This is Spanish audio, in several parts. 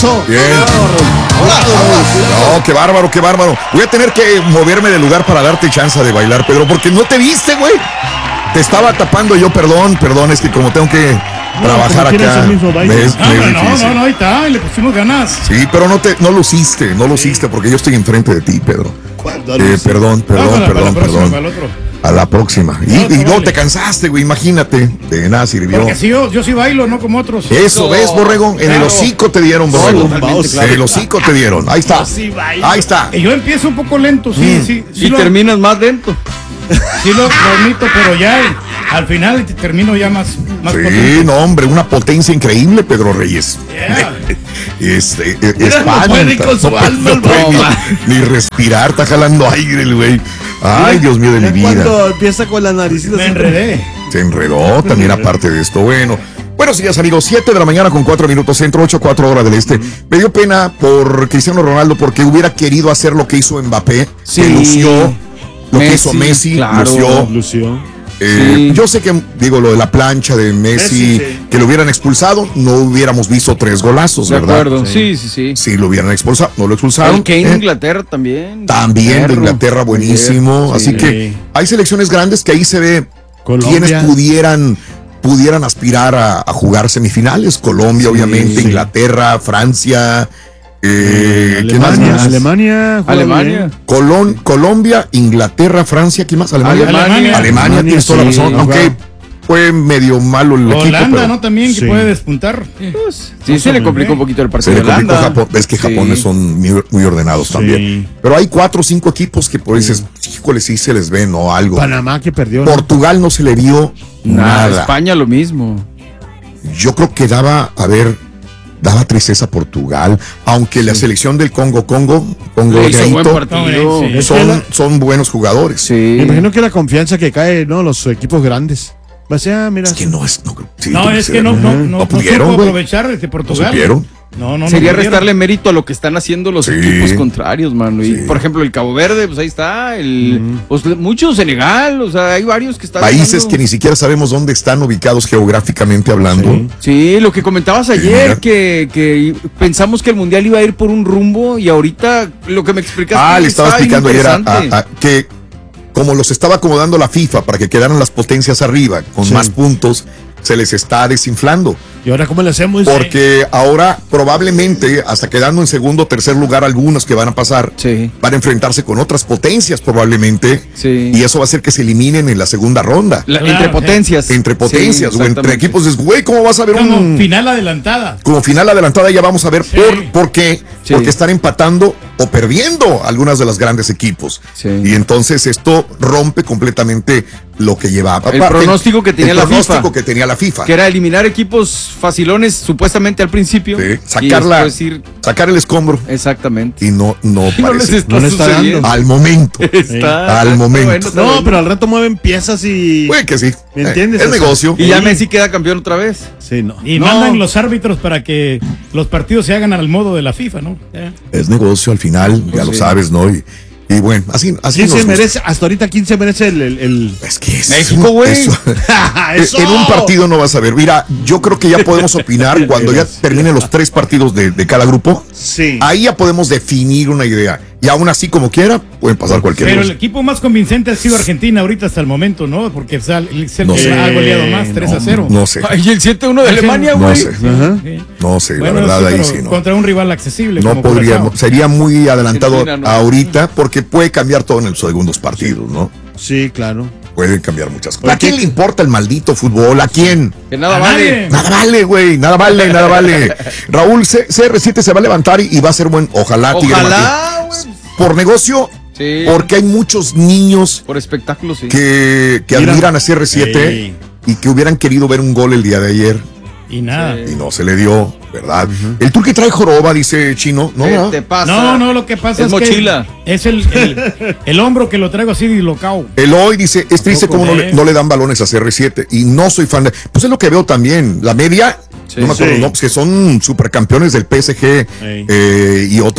aplauso. Bien. No, qué bárbaro, qué bárbaro. Voy a tener que moverme de lugar para darte chance de bailar, Pedro, porque no te viste, güey. Te estaba tapando yo, perdón, es que como tengo que trabajar acá. No, ahí está, le pusimos ganas. Sí, pero no luciste, porque yo estoy enfrente de ti, Pedro. Perdón. A la próxima. Y no te cansaste, güey, imagínate. De nada sirvió. Porque si yo sí bailo, no como otros. Eso, ¿ves, Borrego? En el hocico te dieron, Borrego. En el hocico te dieron. Ahí está. Ahí está. Y yo empiezo un poco lento, sí. Y terminas más lento. Sí lo admito, pero ya al final termino ya más potente. Sí, no, hombre, una potencia increíble, Pedro Reyes. Yeah. Espanta. No puede ni respirar, está jalando aire el güey. Ay, Dios mío de mi vida. Cuando empieza con la nariz. Me enredé. Se enredó también aparte de esto. Buenos días, amigos. 7 de la mañana con 4 minutos centro, 8:04 hora del este. Me dio pena por Cristiano Ronaldo porque hubiera querido hacer lo que hizo Mbappé, que lució. Lo que hizo Messi, claro, lució. Yo sé que, lo de la plancha de Messi, que lo hubieran expulsado, no hubiéramos visto 3 golazos, ¿verdad? De acuerdo, sí. Si lo hubieran expulsado, no lo expulsaron. El Kane de Inglaterra también. También de Inglaterra, buenísimo. Sí. Así que hay selecciones grandes que ahí se ve quienes pudieran aspirar a jugar semifinales. Colombia, obviamente, Inglaterra, Francia. Alemania. Colombia, Inglaterra, Francia, ¿quién más? Alemania, tienes toda la razón, aunque fue medio malo el equipo. Holanda, ¿no? También, que puede despuntar. Sí, se le complicó un poquito el partido. Se le complicó Japón. Ves que Japón son muy ordenados también. Pero hay 4 o 5 equipos que por dices, híjole, sí se les ve, ¿no? Algo. Panamá que perdió. Portugal no se le vio nada. España lo mismo. Yo creo que daba tristeza a Portugal, aunque la selección del Congo son buenos jugadores. Sí. Me imagino que la confianza que cae, ¿no? Los equipos grandes. Mira. Es que no pudieron aprovechar Portugal. No supieron. Sería restarle mérito a lo que están haciendo los equipos contrarios, mano. Y por ejemplo, el Cabo Verde, pues ahí está. Mucho Senegal, o sea, hay varios que están. Países que ni siquiera sabemos dónde están ubicados geográficamente hablando. Sí, lo que comentabas ayer, que pensamos que el mundial iba a ir por un rumbo y ahorita lo que me explicaste. Le estaba explicando ayer que como los estaba acomodando la FIFA para que quedaran las potencias arriba con más puntos, se les está desinflando. ¿Y ahora cómo le hacemos? Porque ahora probablemente, hasta quedando en segundo o tercer lugar, algunos que van a pasar, van a enfrentarse con otras potencias probablemente, y eso va a hacer que se eliminen en la segunda ronda. Entre potencias. O entre equipos, güey, ¿cómo vas a ver como final adelantada? Como final adelantada ya vamos a ver por qué. Porque están empatando o perdiendo algunas de las grandes equipos. Y entonces esto rompe completamente lo que llevaba. El pronóstico que tenía la FIFA. Que era eliminar equipos facilones supuestamente al principio. Sacar el escombro. Exactamente. Y no parece. No le está dando. Al momento. Al momento. No, pero al rato mueven piezas y. Puede que sí. ¿Me entiendes? Es negocio. Y ya Messi queda campeón otra vez. Sí, no. Y mandan los árbitros para que los partidos se hagan al modo de la FIFA, ¿no? Es negocio al final, ya lo sabes, ¿no? Y bueno, así ¿quién se merece? Hasta ahorita, ¿quién se merece el... Es que es México, güey. En un partido no vas a ver. Mira, yo creo que ya podemos opinar cuando ya terminen los 3 partidos de cada grupo. Sí. Ahí ya podemos definir una idea. Y aún así, como quiera, pueden pasar cualquier cosa. Pero el equipo más convincente ha sido Argentina ahorita hasta el momento, ¿no? Porque ha goleado más, 3-0. No sé. Y el 7-1 de Alemania, güey. No sé, la verdad ahí sí no. Contra un rival accesible. No podríamos, sería muy adelantado ahorita porque puede cambiar todo en los segundos partidos, ¿no? Sí, claro. Pueden cambiar muchas cosas. ¿A quién le importa el maldito fútbol? ¿A quién? Que nada vale. Nada vale, güey. Nada vale. Raúl, CR7 se va a levantar y va a ser buen. Ojalá, Tigre. Ojalá, güey. Por negocio. Sí. Porque hay muchos niños. Por espectáculo, sí. Que admiran a CR7 y que hubieran querido ver un gol el día de ayer. Y nada. Y no se le dio, ¿verdad? El Turqui trae joroba, dice Chino. No, ¿qué te pasa? No, lo que pasa es mochila. Que es el hombro que lo traigo así dislocado. Eloy dice, es triste cómo no le dan balones a CR7 y no soy fan de... Pues es lo que veo también, la media, no me acuerdo, no, pues que son supercampeones del PSG y otros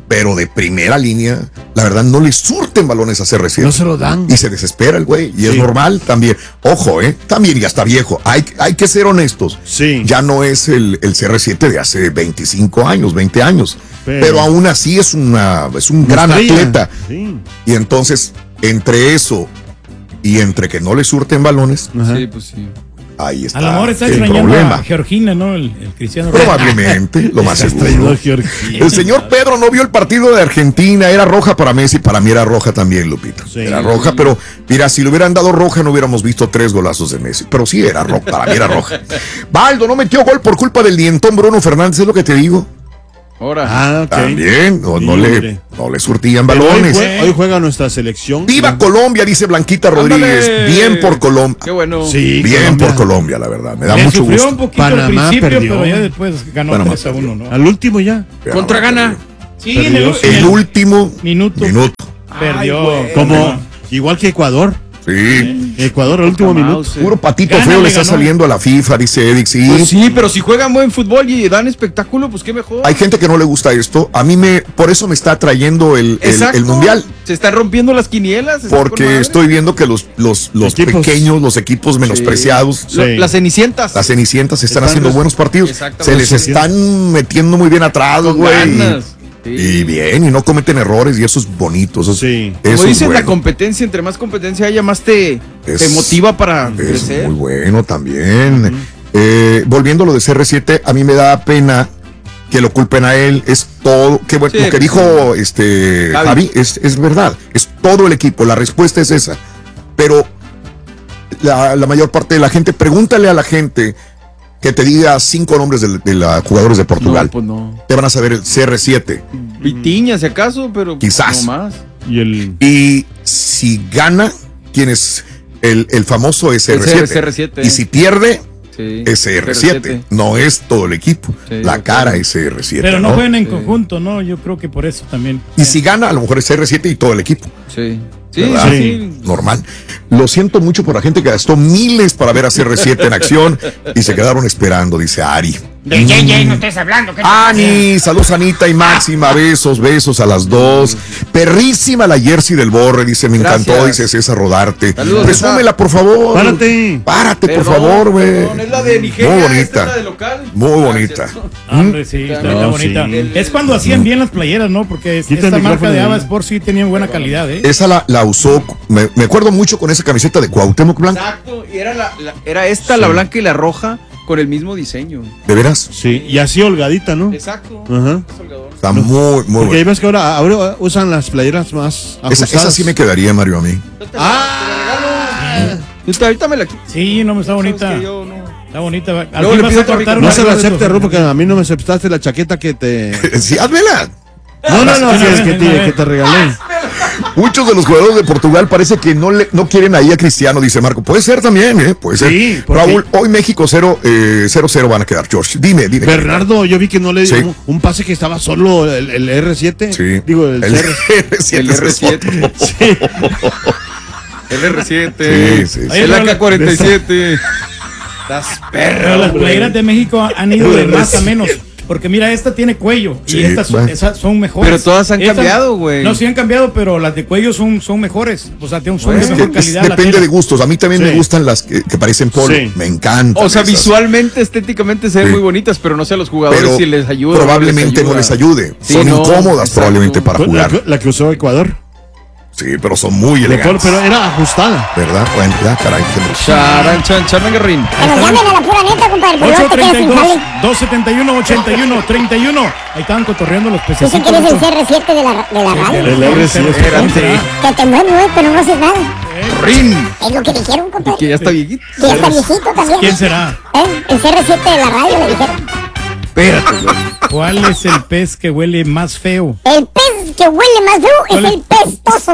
pero de primera línea, la verdad no le surten balones a CR7. No se lo dan. Y se desespera el güey, y es Sí. normal también. Ojo, también ya está viejo. Hay que ser honestos. Sí. Ya no es el CR7 de hace 25 años, 20 años. Pero aún así es un gran estrella. atleta. Sí. Y entonces, entre eso y entre que no le surten balones, Ajá. Sí, pues sí. ahí está A lo mejor está el extrañando problema. a Georgina, ¿no? El Cristiano Ronaldo. Probablemente, lo más Estás trayendo seguro. a Georgina. El señor Pedro no vio el partido de Argentina, era roja para Messi, para mí era roja también, Lupita. Sí. Era roja, pero mira, si le hubieran dado roja no hubiéramos visto 3 golazos de Messi, pero sí era roja, para mí era roja. Baldo no metió gol por culpa del dientón Bruno Fernández, es lo que te digo. Ahora. Ah, ok. También, no Sí, le surtían Pero balones. hoy juega nuestra selección. ¡Viva Colombia!, dice Blanquita Rodríguez. ¡Ándale! Bien por Colombia. Qué bueno. Sí, Bien Colombia. por Colombia, la verdad. Me da Le mucho sufrió gusto. un poquito Panamá al principio, perdió. pero ya después ganó Panamá 3-1, ¿no? Al último ya. Contra Ghana. Sí, Perdió, en El último minuto. perdió. Ay, güey. Como igual que Ecuador. Sí. Ecuador al último minuto. Puro patito Ghana feo le le está ganó. saliendo a la FIFA, dice Eric. Sí. Pues sí, pero si juegan buen fútbol y dan espectáculo, pues qué mejor. Hay gente que no le gusta esto. A mí por eso me está atrayendo el Exacto. mundial. Se están rompiendo las quinielas. está con Porque madre. estoy viendo que los Equipos. pequeños, los equipos menospreciados, Sí. Las cenicientas. las cenicientas están Están haciendo res- buenos partidos. Exactamente. Se les están metiendo muy bien atrás, Con güey. ganas. Sí. Y bien, y no cometen errores, y eso es bonito. Eso, Sí. eso Como es dicen, la bueno. competencia, entre más competencia haya, más te Es- motiva para Es crecer. muy bueno también. Volviendo a lo de CR7, a mí me da pena que lo culpen a él. Es todo, que bueno, Sí, lo que dijo Javi es verdad. Es todo el equipo. La respuesta es esa. Pero la mayor parte de la gente, pregúntale a la gente que te diga 5 nombres de los jugadores de Portugal. No, pues no. Te van a saber el CR7. Vitiña, si acaso, pero Quizás. no más. Y el Y si gana, ¿quién es el famoso SR7? SR7. Y si pierde, Sí. SR7. No es todo el equipo. Sí, la yo cara creo. es SR7. Pero no ¿no? juegan en conjunto, ¿no? Yo creo que por eso también. Y si gana, a lo mejor es CR7 y todo el equipo. Sí. Sí, ¿Verdad? sí. Normal. Lo siento mucho por la gente que gastó miles para ver a CR7 en acción y se quedaron esperando, dice Ari. De JJ no estés hablando. ¿qué te Ani, saludos Anita y Máxima, besos a las dos. Perrísima la jersey del Borre, dice, me encantó, Gracias. dice César Rodarte. Saludos, Presúmela, por favor. Párate. Párate, por Perdón, favor, güey. perdón, es la de Nigeria, Muy esta bonita. es la de local. Muy bonita. Gracias. Hombre, sí, está No, bonita. sí. Es cuando hacían bien las playeras, ¿no? Porque Quita el esta marca micrófono de ahí. Ava Sport sí tenía buena calidad, ¿eh? Esa la usó, me acuerdo mucho con esa camiseta de Cuauhtémoc Blanco. Exacto, y era era esta, la blanca y la roja, con el mismo diseño. ¿De veras? Sí, y así holgadita, ¿no? Exacto. Ajá. Es holgador. Está muy, muy Porque ahí buena. ves que ahora usan las playeras más ajustadas. Esa sí me quedaría, Mario, a mí. Ahorita me la quito. Sí, no, está bonita. Sabes que yo no. Está bonita. Al Luego fin le vas pido a otra cortar mi- No una se la de tus- acepte, Ru, porque a mí no me aceptaste la chaqueta que te... Sí, házmela. No, es que te regalé. Muchos de los jugadores de Portugal parece que no quieren ahí a Cristiano, dice Marco. Puede ser también, puede ser. Sí, porque- Raúl, hoy México 0-0 van a quedar, George. Dime. Bernardo, yo vi que no le dio Sí. un pase que estaba solo el R7. Sí. Digo, el el CR. R7. El R7. El R7. Sí. Oye, El pero la- AK-47. Estás Pero perro. las güey. playeras de México han ido de más a menos. Porque mira, esta tiene cuello Sí, y estas bueno. esas son mejores. Pero todas han Estas- cambiado, güey. No, sí han cambiado, pero las de cuello son mejores. O sea, son Es de que mejor calidad. la depende tela. de gustos. A mí también me Sí. gustan las que parecen polo. Sí. Me encantan. O sea, esas. visualmente, estéticamente se ven Sí. muy bonitas, pero no sé a los jugadores Pero si les ayuda. o probablemente no les ayude. Sí, Son no, incómodas exacto. probablemente para jugar. La que usó Ecuador. Sí, pero son muy De polo, elegantes. pero era ajustada. ¿Verdad? Bueno, ya, caray. Charan, chan, charangarrín. Que nos llamen a la pura neta, compadre, porque no te quedas sin 832 jale. 271 81 31. Ahí estaban cotorreando los pececitos. Dicen que eres el Rucho. CR7 de la radio. El R7. Que te mueves, pero no haces nada. Rin. Es lo que dijeron, compadre. Que ya está viejito. Que ya está viejito también. ¿Quién será? El CR7 de la radio, le dijeron. Espérate, güey. ¿Cuál es el pez que huele más feo? El pez que huele más feo es el pestoso.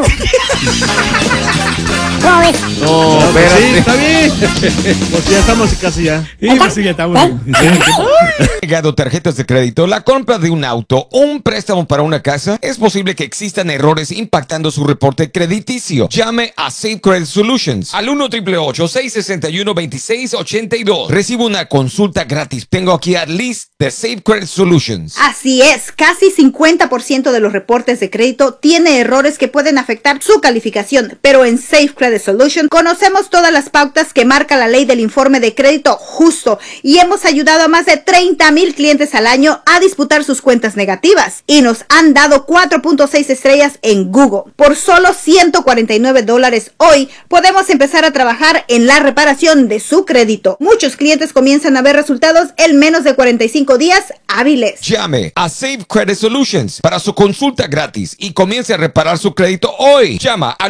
¿Cómo ves? No, Sí, espérate. está bien. Pues ya estamos casi ya. Sí, pues sí, ya estamos. Llegado tarjetas de crédito, la compra de un auto o un préstamo para una casa, es posible que existan errores impactando su reporte crediticio. Llame a Safe Credit Solutions al 1-888-661-2682. Reciba una consulta gratis. Tengo aquí a Liz de Safe Credit Solutions. Así es, casi 50% de los reportes de crédito tiene errores que pueden afectar su calificación, pero en Safe Credit Solutions conocemos todas las pautas que marca la ley del informe de crédito justo y hemos ayudado a más de 30,000 clientes al año a disputar sus cuentas negativas y nos han dado 4.6 estrellas en Google. Por solo $149 hoy podemos empezar a trabajar en la reparación de su crédito. Muchos clientes comienzan a ver resultados en menos de 45 días hábiles. Llame a Safe Credit Solutions para su consulta gratis y comience a reparar su crédito hoy. Llama al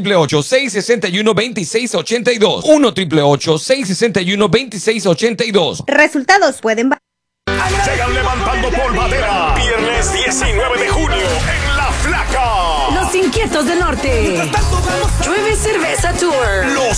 1-888-661-2682. 1-888-661-2682. Resultados pueden variar. Llegan levantando polvadera. Viernes 19 de junio en La Flaca. Los Inquietos del Norte. Llueve Cerveza Tour. Los